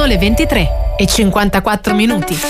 Sono le 23:54.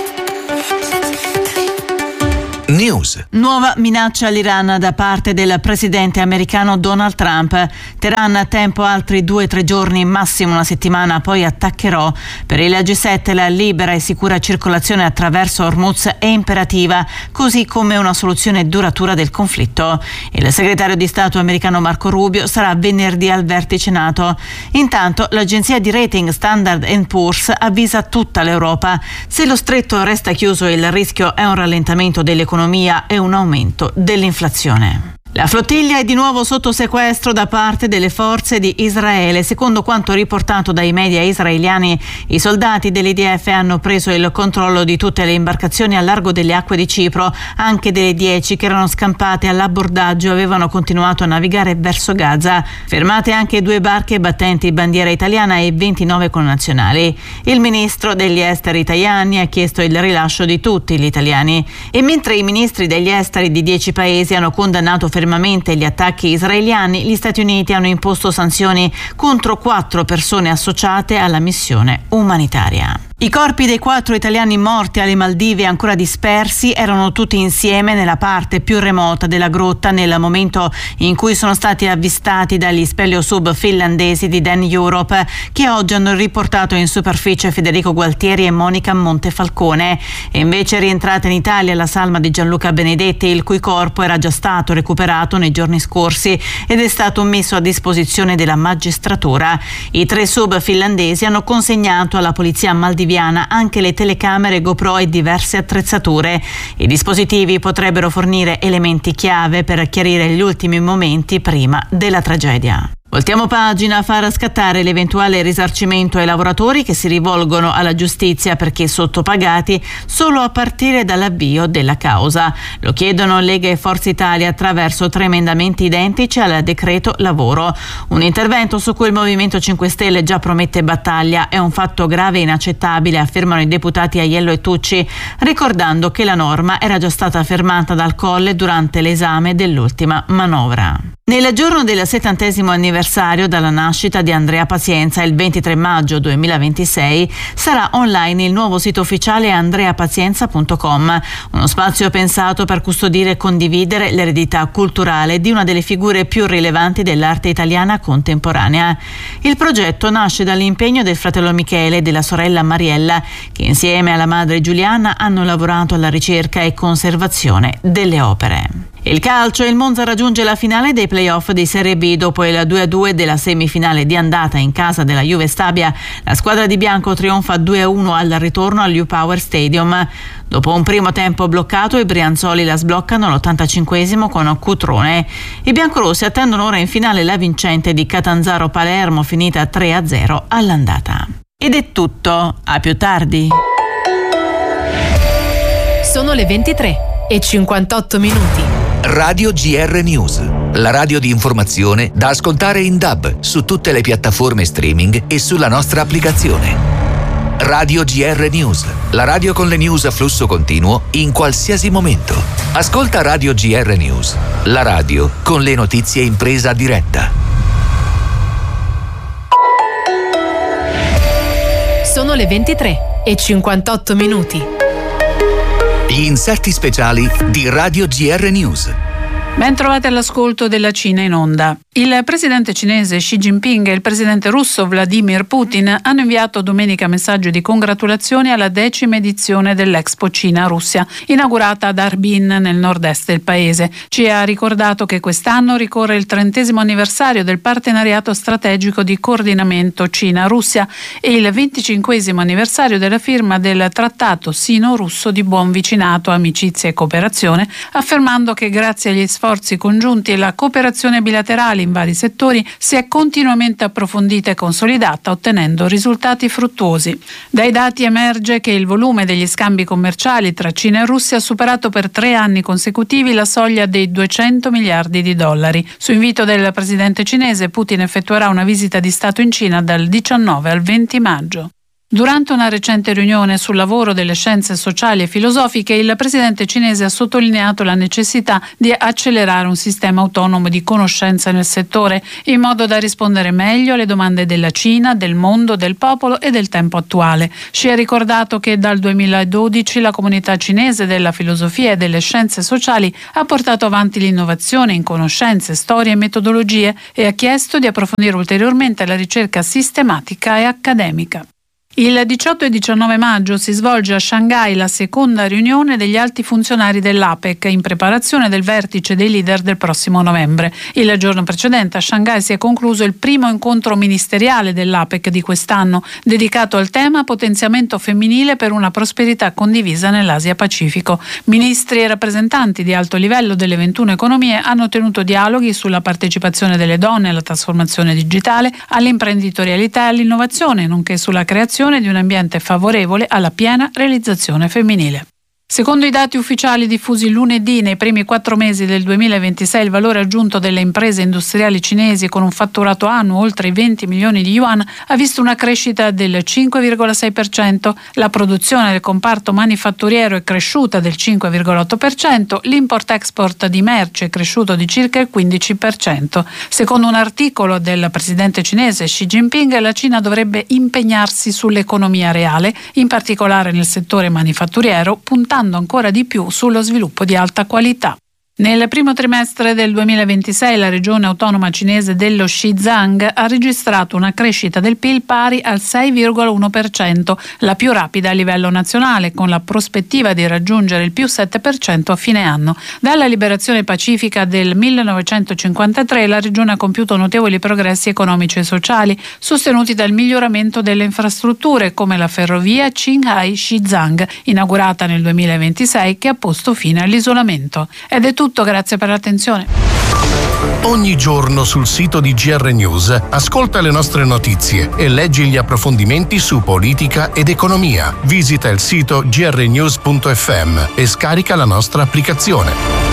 News. Nuova minaccia all'Iran da parte del presidente americano Donald Trump. Teheran, tempo altri 2-3 giorni, massimo una settimana, poi attaccherò. Per il G7 la libera e sicura circolazione attraverso Hormuz è imperativa, così come una soluzione duratura del conflitto. Il segretario di Stato americano Marco Rubio sarà venerdì al vertice NATO. Intanto l'agenzia di rating Standard & Poor's avvisa tutta l'Europa. Se lo stretto resta chiuso, il rischio è un rallentamento dell'economia e un aumento dell'inflazione. La flottiglia è di nuovo sotto sequestro da parte delle forze di Israele. Secondo quanto riportato dai media israeliani, i soldati dell'IDF hanno preso il controllo di tutte le imbarcazioni a largo delle acque di Cipro, anche delle 10 che erano scampate all'abbordaggio e avevano continuato a navigare verso Gaza. Fermate anche 2 barche battenti bandiera italiana e 29 connazionali. Il ministro degli esteri italiani ha chiesto il rilascio di tutti gli italiani. E mentre i ministri degli esteri di 10 paesi hanno condannato fermamente gli attacchi israeliani, gli Stati Uniti hanno imposto sanzioni contro 4 persone associate alla missione umanitaria. I corpi dei 4 italiani morti alle Maldive ancora dispersi erano tutti insieme nella parte più remota della grotta nel momento in cui sono stati avvistati dagli speleosub finlandesi di Dan Europe, che oggi hanno riportato in superficie Federico Gualtieri e Monica Montefalcone. E invece è rientrata in Italia la salma di Gianluca Benedetti, il cui corpo era già stato recuperato nei giorni scorsi ed è stato messo a disposizione della magistratura. I 3 sub finlandesi hanno consegnato alla polizia maldiviana anche le telecamere GoPro e diverse attrezzature. I dispositivi potrebbero fornire elementi chiave per chiarire gli ultimi momenti prima della tragedia. Voltiamo pagina, far scattare l'eventuale risarcimento ai lavoratori che si rivolgono alla giustizia perché sottopagati solo a partire dall'avvio della causa. Lo chiedono Lega e Forza Italia attraverso 3 emendamenti identici al decreto lavoro. Un intervento su cui il Movimento 5 Stelle già promette battaglia. È un fatto grave e inaccettabile, affermano i deputati Aiello e Tucci, ricordando che la norma era già stata fermata dal Colle durante l'esame dell'ultima manovra. Nel giorno del 70° anniversario dalla nascita di Andrea Pazienza, il 23 maggio 2026, sarà online il nuovo sito ufficiale andreapazienza.com, uno spazio pensato per custodire e condividere l'eredità culturale di una delle figure più rilevanti dell'arte italiana contemporanea. Il progetto nasce dall'impegno del fratello Michele e della sorella Mariella, che insieme alla madre Giuliana hanno lavorato alla ricerca e conservazione delle opere. Il calcio, il Monza raggiunge la finale dei playoff di Serie B dopo il 2-2 della semifinale di andata in casa della Juve Stabia. La squadra di bianco trionfa 2-1 al ritorno al U-Power Stadium. Dopo un primo tempo bloccato, i brianzoli la sbloccano all'85° con Cutrone. I biancorossi attendono ora in finale la vincente di Catanzaro-Palermo, finita 3-0 all'andata. Ed è tutto, a più tardi. Sono le 23:58. Radio GR News, la radio di informazione da ascoltare in DAB su tutte le piattaforme streaming e sulla nostra applicazione. Radio GR News, la radio con le news a flusso continuo in qualsiasi momento. Ascolta Radio GR News, la radio con le notizie in presa diretta. Sono le 23:58. Gli inserti speciali di Radio GR News. Ben trovati all'ascolto della Cina in onda. Il presidente cinese Xi Jinping e il presidente russo Vladimir Putin hanno inviato domenica messaggio di congratulazioni alla 10ª edizione dell'Expo Cina-Russia, inaugurata ad Harbin nel nord-est del paese. Xi ha ricordato che quest'anno ricorre il 30° anniversario del partenariato strategico di coordinamento Cina-Russia e il 25° anniversario della firma del trattato sino-russo di buon vicinato, amicizia e cooperazione, affermando che grazie agli sforzi congiunti e la cooperazione bilaterale in vari settori si è continuamente approfondita e consolidata, ottenendo risultati fruttuosi. Dai dati emerge che il volume degli scambi commerciali tra Cina e Russia ha superato per 3 anni consecutivi la soglia dei $200 miliardi. Su invito del presidente cinese, Putin effettuerà una visita di Stato in Cina dal 19 al 20 maggio. Durante una recente riunione sul lavoro delle scienze sociali e filosofiche, il presidente cinese ha sottolineato la necessità di accelerare un sistema autonomo di conoscenza nel settore, in modo da rispondere meglio alle domande della Cina, del mondo, del popolo e del tempo attuale. Xi ha ricordato che dal 2012 la comunità cinese della filosofia e delle scienze sociali ha portato avanti l'innovazione in conoscenze, storie e metodologie e ha chiesto di approfondire ulteriormente la ricerca sistematica e accademica. Il 18 e 19 maggio si svolge a Shanghai la seconda riunione degli alti funzionari dell'APEC in preparazione del vertice dei leader del prossimo novembre. Il giorno precedente a Shanghai si è concluso il primo incontro ministeriale dell'APEC di quest'anno, dedicato al tema potenziamento femminile per una prosperità condivisa nell'Asia Pacifico. Ministri e rappresentanti di alto livello delle 21 economie hanno tenuto dialoghi sulla partecipazione delle donne alla trasformazione digitale, all'imprenditorialità e all'innovazione, nonché sulla creazione di un ambiente favorevole alla piena realizzazione femminile. Secondo i dati ufficiali diffusi lunedì, nei primi 4 mesi del 2026 il valore aggiunto delle imprese industriali cinesi con un fatturato annuo oltre i 20 milioni di yuan ha visto una crescita del 5,6%, la produzione del comparto manifatturiero è cresciuta del 5,8%, l'import-export di merci è cresciuto di circa il 15%. Secondo un articolo del presidente cinese Xi Jinping, la Cina dovrebbe impegnarsi sull'economia reale, in particolare nel settore manifatturiero, puntando ancora di più sullo sviluppo di alta qualità. Nel primo trimestre del 2026 la regione autonoma cinese dello Xizang ha registrato una crescita del PIL pari al 6,1%, la più rapida a livello nazionale, con la prospettiva di raggiungere il più 7% a fine anno. Dalla liberazione pacifica del 1953 la regione ha compiuto notevoli progressi economici e sociali, sostenuti dal miglioramento delle infrastrutture come la ferrovia Qinghai-Xizang, inaugurata nel 2026, che ha posto fine all'isolamento. Ed è tutto, grazie per l'attenzione. Ogni giorno sul sito di GR News ascolta le nostre notizie e leggi gli approfondimenti su politica ed economia. Visita il sito grnews.fm e scarica la nostra applicazione.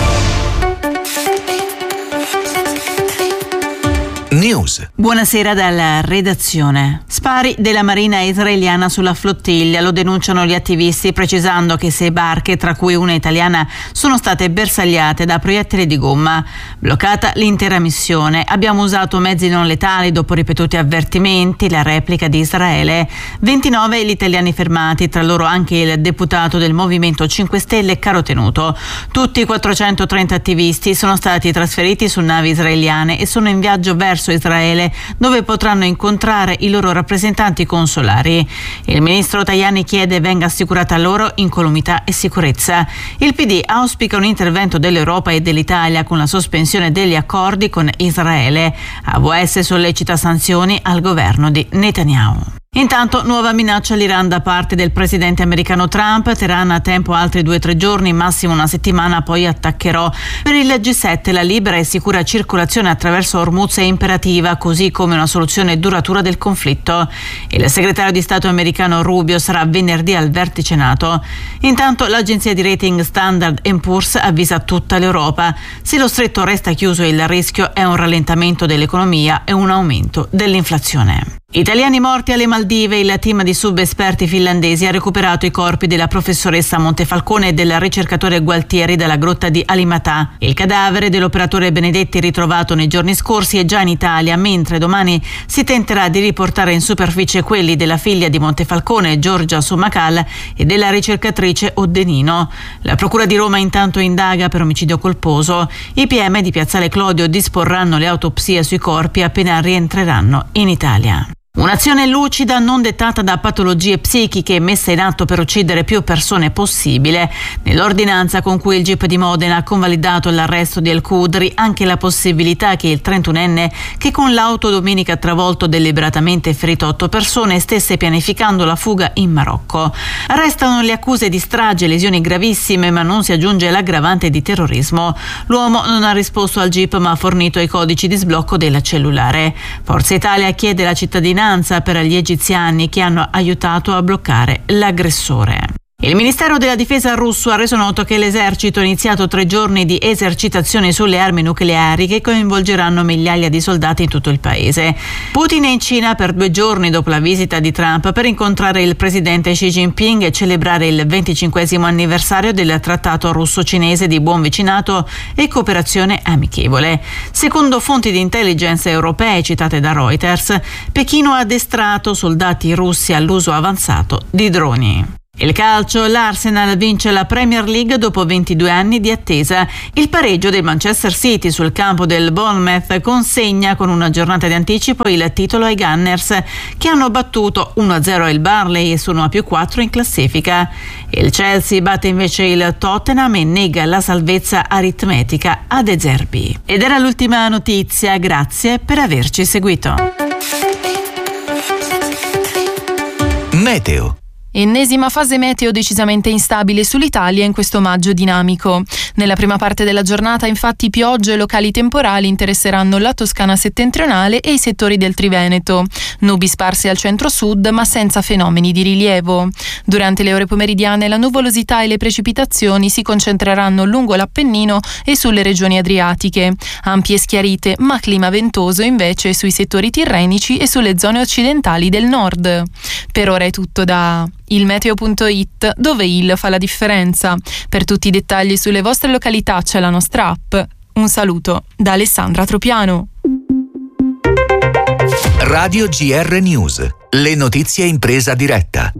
News. Buonasera dalla redazione. Spari della Marina israeliana sulla flottiglia, lo denunciano gli attivisti, precisando che 6 barche, tra cui una italiana, sono state bersagliate da proiettili di gomma. Bloccata l'intera missione. Abbiamo usato mezzi non letali dopo ripetuti avvertimenti, la replica di Israele. 29 gli italiani fermati, tra loro anche il deputato del Movimento 5 Stelle Caro Tenuto. Tutti i 430 attivisti sono stati trasferiti su navi israeliane e sono in viaggio verso Israele, dove potranno incontrare i loro rappresentanti consolari. Il ministro Tajani chiede venga assicurata loro incolumità e sicurezza. Il PD auspica un intervento dell'Europa e dell'Italia con la sospensione degli accordi con Israele. AVS sollecita sanzioni al governo di Netanyahu. Intanto, nuova minaccia all'Iran da parte del presidente americano Trump. Teheran ha tempo altri 2-3 giorni, massimo una settimana, poi attaccherò. Per il G7 la libera e sicura circolazione attraverso Hormuz è imperativa, così come una soluzione duratura del conflitto. Il segretario di Stato americano Rubio sarà venerdì al vertice NATO. Intanto l'agenzia di rating Standard & Poor's avvisa tutta l'Europa. Se lo stretto resta chiuso, il rischio è un rallentamento dell'economia e un aumento dell'inflazione. Italiani morti alle Maldive. Il team di subesperti finlandesi ha recuperato i corpi della professoressa Montefalcone e del ricercatore Gualtieri dalla grotta di Alimatà. Il cadavere dell'operatore Benedetti, ritrovato nei giorni scorsi, è già in Italia, mentre domani si tenterà di riportare in superficie quelli della figlia di Montefalcone, Giorgia Sommacal, e della ricercatrice Oddenino. La procura di Roma intanto indaga per omicidio colposo. I PM di Piazzale Clodio disporranno le autopsie sui corpi appena rientreranno in Italia. Un'azione lucida, non dettata da patologie psichiche, messa in atto per uccidere più persone possibile. Nell'ordinanza con cui il GIP di Modena ha convalidato l'arresto di El Khudri, anche la possibilità che il 31enne, che con l'auto domenica ha travolto deliberatamente e ferito 8 persone, stesse pianificando la fuga in Marocco. Restano le accuse di strage e lesioni gravissime, ma non si aggiunge l'aggravante di terrorismo. L'uomo non ha risposto al GIP, ma ha fornito i codici di sblocco del cellulare. Forza Italia chiede la cittadinanza per gli egiziani che hanno aiutato a bloccare l'aggressore. Il Ministero della Difesa russo ha reso noto che l'esercito ha iniziato 3 giorni di esercitazioni sulle armi nucleari che coinvolgeranno migliaia di soldati in tutto il paese. Putin è in Cina per 2 giorni dopo la visita di Trump per incontrare il presidente Xi Jinping e celebrare il 25° anniversario del trattato russo-cinese di buon vicinato e cooperazione amichevole. Secondo fonti di intelligence europee citate da Reuters, Pechino ha addestrato soldati russi all'uso avanzato di droni. Il calcio, l'Arsenal vince la Premier League dopo 22 anni di attesa. Il pareggio del Manchester City sul campo del Bournemouth consegna con una giornata di anticipo il titolo ai Gunners, che hanno battuto 1-0 il Burnley e sono a +4 in classifica. Il Chelsea batte invece il Tottenham e nega la salvezza aritmetica a De Zerbi. Ed era l'ultima notizia, grazie per averci seguito. Meteo. Ennesima fase meteo decisamente instabile sull'Italia in questo maggio dinamico. Nella prima parte della giornata, infatti, piogge e locali temporali interesseranno la Toscana settentrionale e i settori del Triveneto. Nubi sparse al centro-sud, ma senza fenomeni di rilievo. Durante le ore pomeridiane, la nuvolosità e le precipitazioni si concentreranno lungo l'Appennino e sulle regioni adriatiche. Ampie schiarite, ma clima ventoso invece sui settori tirrenici e sulle zone occidentali del nord. Per ora è tutto da ilmeteo.it, dove il fa la differenza. Per tutti i dettagli sulle vostre località c'è la nostra app. Un saluto da Alessandra Tropiano. Radio GR News. Le notizie in presa diretta.